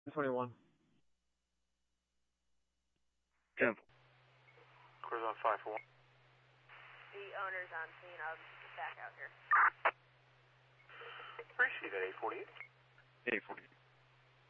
21. 10. Cruise on 5-4. The owner's on scene. I'll get back out here. Appreciate that, 848. 848.